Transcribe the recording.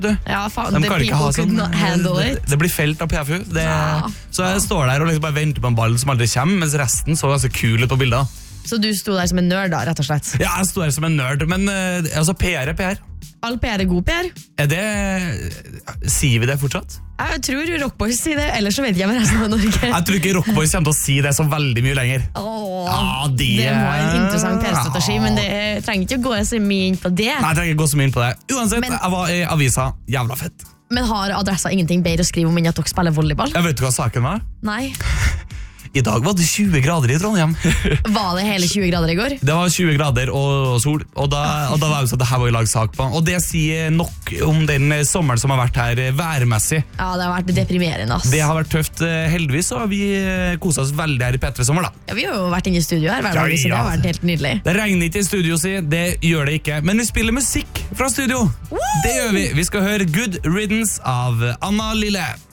du. Ja, faen, De the kan ikke ha people could not handle it. Det blir felt av PFU. Så jeg står der og liksom bare venter på en ball som aldri kommer, mens resten så ganske kul ut på bilder. Så du sto der som en nerd da, rett og slett? Ja, jeg står der som en nerd, men altså PR er PR. All PR er god PR. Sier vi det fortsatt? Jeg tror Rockboys sier det, ellers så vet jeg med resten av Norge. Jeg tror ikke Rockboys kommer til å si det så veldig mye lenger. Det var en interessant PR-strategi, men det trenger ikke å gå så mye inn på det. Nei, jeg trenger ikke gå så mye inn på det. Uansett, jeg var i avisa, jævla fett. Men har Adressa ingenting bedre å skrive om enn at dere spiller volleyball? Jeg vet du hva saken var? Nei. I dag var det 20 grader i Trondheim. Var det hele 20 grader i går? Det var 20 grader og sol, og da var det sånn at det her var i lag sak på. Og det sier nok om den sommeren som har vært her værmessig. Ja, det har vært deprimerende, ass. Det har vært tøft, heldigvis, og vi koset oss veldig her i P3 Sommer da. Ja, vi har jo vært inne i studio her, så det har vært helt nydelig. Det regner ikke i studio, det gjør det ikke, men vi spiller musikk fra studio. Det gjør vi. Vi skal høre Good Riddance av Anna Lille.